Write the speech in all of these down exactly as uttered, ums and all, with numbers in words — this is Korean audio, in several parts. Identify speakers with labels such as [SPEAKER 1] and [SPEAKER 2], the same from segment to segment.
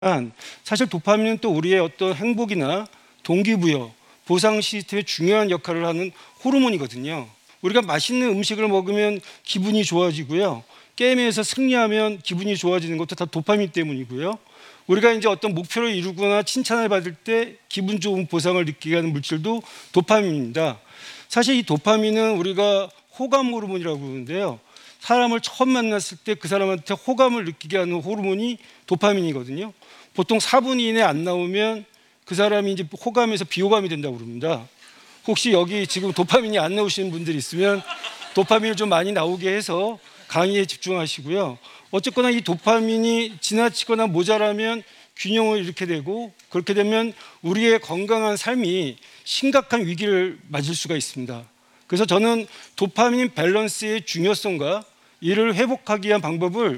[SPEAKER 1] 사실 도파민은 또 우리의 어떤 행복이나 동기부여, 보상 시스템에 중요한 역할을 하는 호르몬이거든요. 우리가 맛있는 음식을 먹으면 기분이 좋아지고요. 게임에서 승리하면 기분이 좋아지는 것도 다 도파민 때문이고요. 우리가 이제 어떤 목표를 이루거나 칭찬을 받을 때 기분 좋은 보상을 느끼게 하는 물질도 도파민입니다. 사실 이 도파민은 우리가 호감 호르몬이라고 부르는데요. 사람을 처음 만났을 때 그 사람한테 호감을 느끼게 하는 호르몬이 도파민이거든요. 보통 사 분 이내 안 나오면 그 사람이 이제 호감에서 비호감이 된다고 그럽니다. 혹시 여기 지금 도파민이 안 나오시는 분들이 있으면 도파민을 좀 많이 나오게 해서 강의에 집중하시고요. 어쨌거나 이 도파민이 지나치거나 모자라면 균형을 잃게 되고, 그렇게 되면 우리의 건강한 삶이 심각한 위기를 맞을 수가 있습니다. 그래서 저는 도파민 밸런스의 중요성과 이를 회복하기 위한 방법을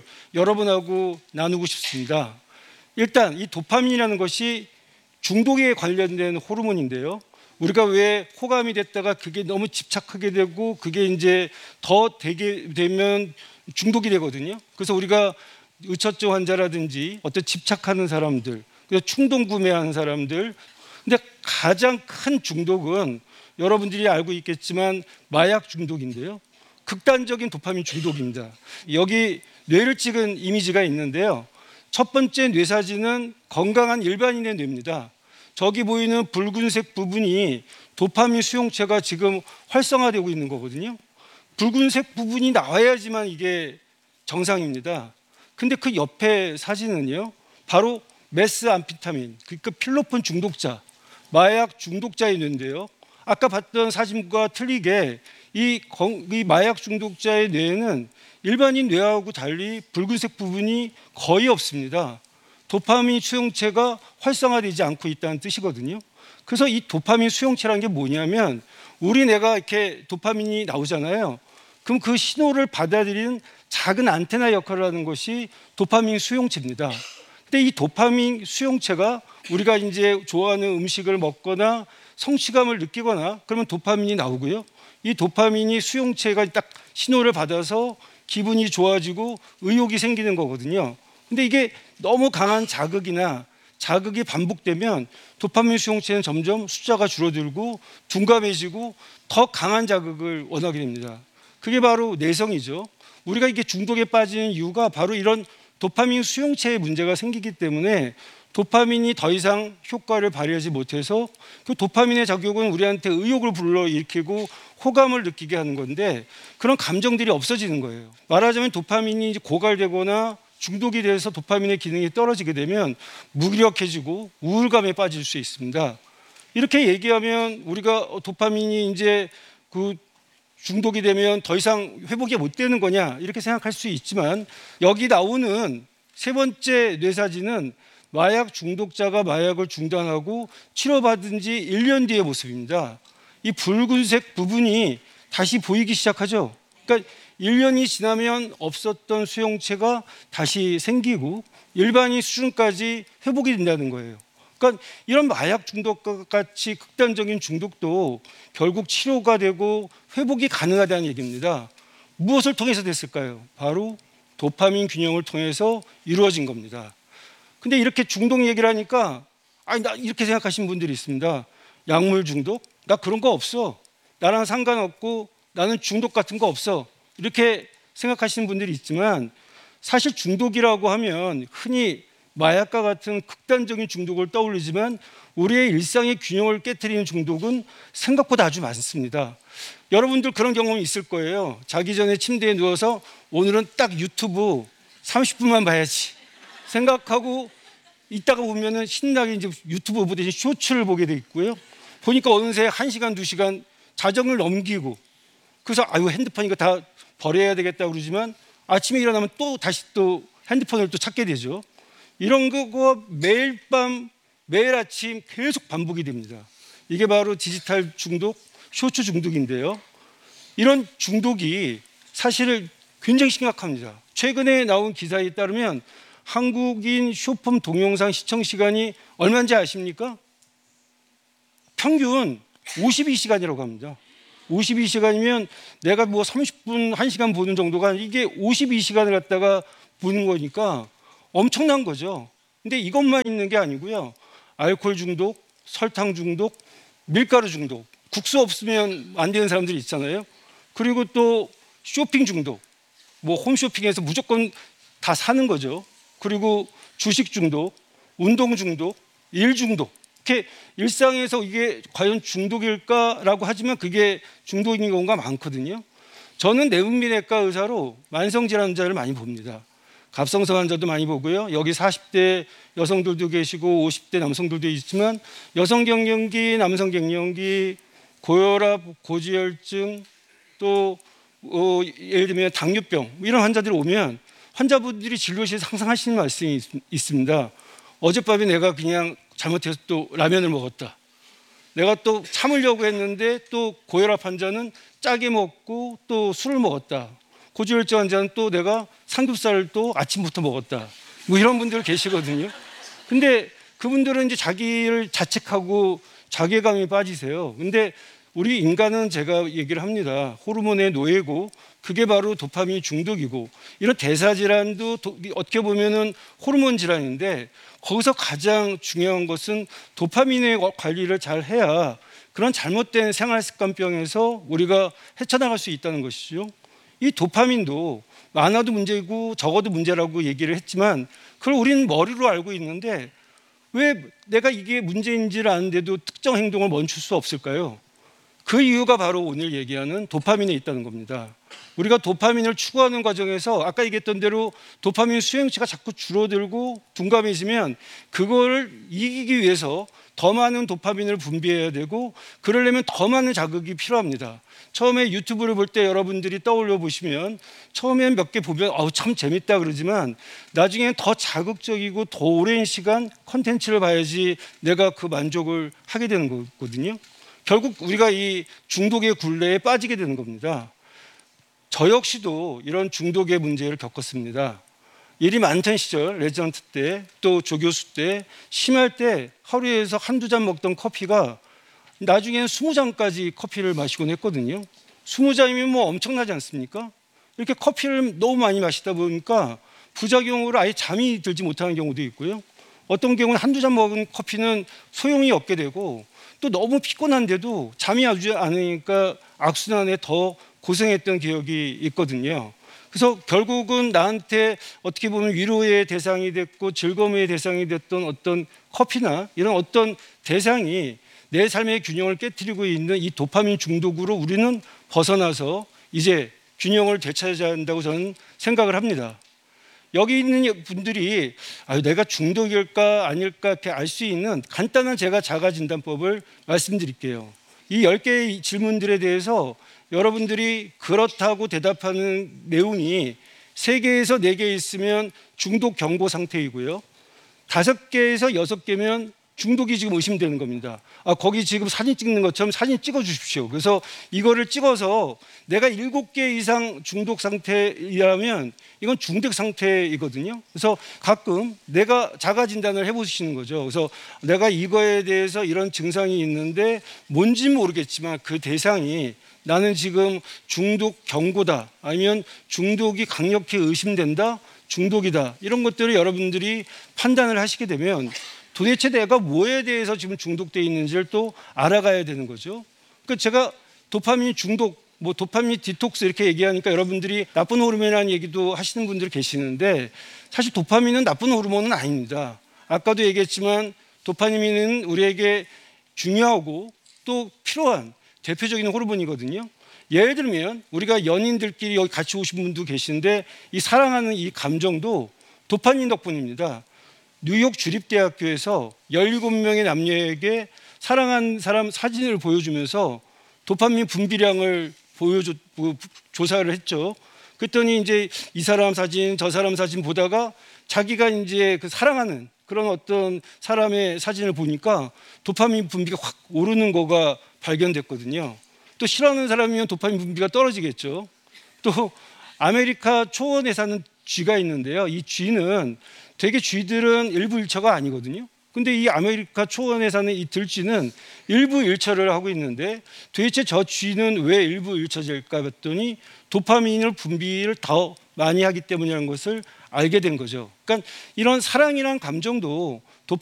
[SPEAKER 1] 여러분하고 나누고 싶습니다. 일단 이 도파민이라는 것이 중독에 관련된 호르몬인데요. 우리가 왜 호감이 됐다가 그게 너무 집착하게 되고 그게 이제 더 되게 되면 중독이 되거든요. 그래서 우리가 의처증 환자라든지 어떤 집착하는 사람들, 충동 구매하는 사람들, 근데 가장 큰 중독은 여러분들이 알고 있겠지만 마약 중독인데요. 극단적인 도파민 중독입니다. 여기 뇌를 찍은 이미지가 있는데요. 첫 번째 뇌 사진은 건강한 일반인의 뇌입니다. 저기 보이는 붉은색 부분이 도파민 수용체가 지금 활성화되고 있는 거거든요. 붉은색 부분이 나와야지만 이게 정상입니다. 근데 그 옆에 사진은요, 바로 메스암피타민, 그러니까 필로폰 중독자, 마약 중독자의 뇌인데요. 아까 봤던 사진과 틀리게 이, 이 마약 중독자의 뇌에는 일반인 뇌하고 달리 붉은색 부분이 거의 없습니다. 도파민 수용체가 활성화되지 않고 있다는 뜻이거든요. 그래서 이 도파민 수용체라는 게 뭐냐면, 우리 뇌가 이렇게 도파민이 나오잖아요. 그럼 그 신호를 받아들이는 작은 안테나 역할을 하는 것이 도파민 수용체입니다. 근데 이 도파민 수용체가 우리가 이제 좋아하는 음식을 먹거나 성취감을 느끼거나 그러면 도파민이 나오고요. 이 도파민이 수용체가 딱 신호를 받아서 기분이 좋아지고 의욕이 생기는 거거든요. 근데 이게 너무 강한 자극이나 자극이 반복되면 도파민 수용체는 점점 숫자가 줄어들고 둔감해지고 더 강한 자극을 원하게 됩니다. 그게 바로 내성이죠. 우리가 이게 중독에 빠지는 이유가 바로 이런 도파민 수용체에 문제가 생기기 때문에 도파민이 더 이상 효과를 발휘하지 못해서 그 도파민의 작용은 우리한테 의욕을 불러일으키고 호감을 느끼게 하는 건데, 그런 감정들이 없어지는 거예요. 말하자면 도파민이 이제 고갈되거나 중독이 돼서 도파민의 기능이 떨어지게 되면 무기력해지고 우울감에 빠질 수 있습니다. 이렇게 얘기하면 우리가 도파민이 이제 그 중독이 되면 더 이상 회복이 못 되는 거냐 이렇게 생각할 수 있지만, 여기 나오는 세 번째 뇌사진은 마약 중독자가 마약을 중단하고 치료받은 지 일 년 뒤의 모습입니다. 이 붉은색 부분이 다시 보이기 시작하죠. 그러니까 일 년이 지나면 없었던 수용체가 다시 생기고 일반인 수준까지 회복이 된다는 거예요. 그러니까 이런 마약 중독과 같이 극단적인 중독도 결국 치료가 되고 회복이 가능하다는 얘기입니다. 무엇을 통해서 됐을까요? 바로 도파민 균형을 통해서 이루어진 겁니다. 근데 이렇게 중독 얘기를 하니까 아니 나 이렇게 생각하시는 분들이 있습니다. 약물 중독? 나 그런 거 없어. 나랑 상관없고 나는 중독 같은 거 없어. 이렇게 생각하시는 분들이 있지만, 사실 중독이라고 하면 흔히 마약과 같은 극단적인 중독을 떠올리지만 우리의 일상의 균형을 깨트리는 중독은 생각보다 아주 많습니다. 여러분들 그런 경험이 있을 거예요. 자기 전에 침대에 누워서 오늘은 딱 유튜브 삼십 분만 봐야지 생각하고 이따가 보면은 신나게 이제 유튜브 보듯이 쇼츠를 보게 돼 있고요. 보니까 어느새 한 시간, 두 시간 자정을 넘기고, 그래서 아유 핸드폰 이거 다 버려야 되겠다 그러지만 아침에 일어나면 또 다시 또 핸드폰을 또 찾게 되죠. 이런 거 매일 밤 매일 아침 계속 반복이 됩니다. 이게 바로 디지털 중독, 쇼츠 중독인데요. 이런 중독이 사실 굉장히 심각합니다. 최근에 나온 기사에 따르면 한국인 쇼폼 동영상 시청 시간이 얼마인지 아십니까? 평균 오십이 시간이라고 합니다. 오십이 시간이면 내가 뭐 삼십 분, 한 시간 보는 정도가 이게 오십이 시간을 갖다가 보는 거니까 엄청난 거죠. 근데 이것만 있는 게 아니고요. 알코올 중독, 설탕 중독, 밀가루 중독, 국수 없으면 안 되는 사람들이 있잖아요. 그리고 또 쇼핑 중독, 뭐 홈쇼핑에서 무조건 다 사는 거죠. 그리고 주식 중독, 운동 중독, 일 중독. 이렇게 일상에서 이게 과연 중독일까라고 하지만 그게 중독인 경우가 많거든요. 저는 내분비내과 의사로 만성질환 환자를 많이 봅니다. 갑상선 환자도 많이 보고요. 여기 사십 대 여성들도 계시고 오십 대 남성들도 있지만 여성 갱년기, 남성 갱년기, 고혈압, 고지혈증, 또 어, 예를 들면 당뇨병 이런 환자들이 오면 환자분들이 진료실에서 항상 하시는 말씀이 있, 있습니다. 어젯밤에 내가 그냥 잘못해서 또 라면을 먹었다. 내가 또 참으려고 했는데 또 고혈압 환자는 짜게 먹고 또 술을 먹었다. 고지혈증 환자는 또 내가 삼겹살을 또 아침부터 먹었다. 뭐 이런 분들 계시거든요. 근데 그분들은 이제 자기를 자책하고 자괴감이 빠지세요. 근데 우리 인간은 제가 얘기를 합니다. 호르몬의 노예고 그게 바로 도파민 중독이고 이런 대사질환도 도, 어떻게 보면은 호르몬 질환인데 거기서 가장 중요한 것은 도파민의 관리를 잘 해야 그런 잘못된 생활습관병에서 우리가 헤쳐나갈 수 있다는 것이죠. 이 도파민도 많아도 문제고 적어도 문제라고 얘기를 했지만 그걸 우리는 머리로 알고 있는데 왜 내가 이게 문제인지를 아는데도 특정 행동을 멈출 수 없을까요? 그 이유가 바로 오늘 얘기하는 도파민에 있다는 겁니다. 우리가 도파민을 추구하는 과정에서 아까 얘기했던 대로 도파민 수용치가 자꾸 줄어들고 둔감해지면 그걸 이기기 위해서 더 많은 도파민을 분비해야 되고 그러려면 더 많은 자극이 필요합니다. 처음에 유튜브를 볼 때 여러분들이 떠올려 보시면 처음엔 몇 개 보면 어우 참 재밌다 그러지만 나중에는 더 자극적이고 더 오랜 시간 컨텐츠를 봐야지 내가 그 만족을 하게 되는 거거든요. 결국 우리가 이 중독의 굴레에 빠지게 되는 겁니다. 저 역시도 이런 중독의 문제를 겪었습니다. 일이 많던 시절 레지던트 때 또 조교수 때 심할 때 하루에서 한두 잔 먹던 커피가 나중에는 스무 잔까지 커피를 마시곤 했거든요. 스무 잔이면 뭐 엄청나지 않습니까? 이렇게 커피를 너무 많이 마시다 보니까 부작용으로 아예 잠이 들지 못하는 경우도 있고요. 어떤 경우는 한두 잔 먹은 커피는 소용이 없게 되고 또 너무 피곤한데도 잠이 오지 않으니까 악순환에 더 고생했던 기억이 있거든요. 그래서 결국은 나한테 어떻게 보면 위로의 대상이 됐고 즐거움의 대상이 됐던 어떤 커피나 이런 어떤 대상이 내 삶의 균형을 깨트리고 있는 이 도파민 중독으로 우리는 벗어나서 이제 균형을 되찾아야 한다고 저는 생각을 합니다. 여기 있는 분들이 아, 내가 중독일까 아닐까 이렇게 알 수 있는 간단한 제가 자가진단법을 말씀드릴게요. 이 열 개의 질문들에 대해서 여러분들이 그렇다고 대답하는 내용이 세 개에서 네 개 있으면 중독 경고 상태이고요. 다섯 개에서 여섯 개면 중독이 지금 의심되는 겁니다. 아, 거기 지금 사진 찍는 것처럼 사진 찍어 주십시오. 그래서 이거를 찍어서 내가 일곱 개 이상 중독 상태이라면 이건 중독 상태이거든요. 그래서 가끔 내가 자가 진단을 해보시는 거죠. 그래서 내가 이거에 대해서 이런 증상이 있는데 뭔지는 모르겠지만 그 대상이 나는 지금 중독 경고다 아니면 중독이 강력히 의심된다 중독이다 이런 것들을 여러분들이 판단을 하시게 되면 도대체 내가 뭐에 대해서 지금 중독되어 있는지를 또 알아가야 되는 거죠. 그러니까 제가 도파민 중독, 뭐 도파민 디톡스 이렇게 얘기하니까 여러분들이 나쁜 호르몬이라는 얘기도 하시는 분들이 계시는데 사실 도파민은 나쁜 호르몬은 아닙니다. 아까도 얘기했지만 도파민은 우리에게 중요하고 또 필요한 대표적인 호르몬이거든요. 예를 들면 우리가 연인들끼리 여기 같이 오신 분도 계신데 이 사랑하는 이 감정도 도파민 덕분입니다. 뉴욕 주립대학교에서 열일곱 명의 남녀에게 사랑한 사람 사진을 보여주면서 도파민 분비량을 보여줘, 조사를 했죠. 그랬더니 이제 이 사람 사진, 저 사람 사진 보다가 자기가 이제 그 사랑하는 그런 어떤 사람의 사진을 보니까 도파민 분비가 확 오르는 거가 발견됐거든요. 또 싫어하는 사람이면 도파민 분비가 떨어지겠죠. 또 아메리카 초원에 사는 쥐가 있는데요. 이 쥐는 되게 쥐들은 일부일처가 아니거든요. 근데 이 아메리카 초원에 사는 이 들쥐는 일부일처를 하고 있는데 도대체 저 쥐는 왜 일부일처일까 봤더니 도파민을 분비를 더 많이 하기 때문이라는 것을 알게 된 거죠. 그러니까 이런 사랑이란 감정도